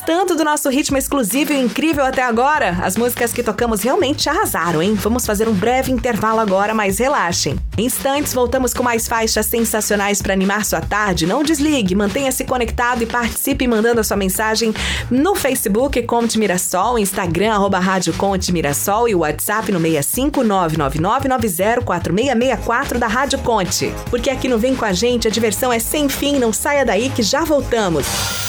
tanto do nosso ritmo exclusivo e incrível até agora? As músicas que tocamos realmente arrasaram, hein? Vamos fazer um breve intervalo agora, mas relaxem. Em instantes, voltamos com mais faixas sensacionais para animar sua tarde. Não desligue, mantenha-se conectado e participe mandando a sua mensagem no Facebook Conte Mirassol, Instagram @Rádio Conte Mirassol e o WhatsApp no 65999904664 da Rádio Conte. Porque aqui no Vem Com a Gente, a diversão é sem fim, não saia daí que já voltamos.